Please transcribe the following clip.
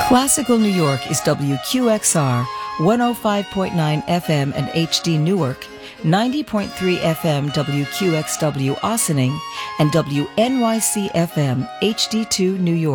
Classical New York is WQXR 105.9 FM and HD Newark, 90.3 FM WQXW Ossining, and WNYC FM HD2 New York.